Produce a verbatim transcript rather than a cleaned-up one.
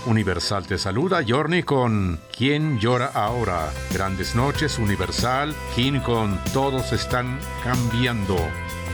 Universal te saluda, Journey con ¿Quién llora ahora? Grandes noches, Universal, King con Todos están cambiando.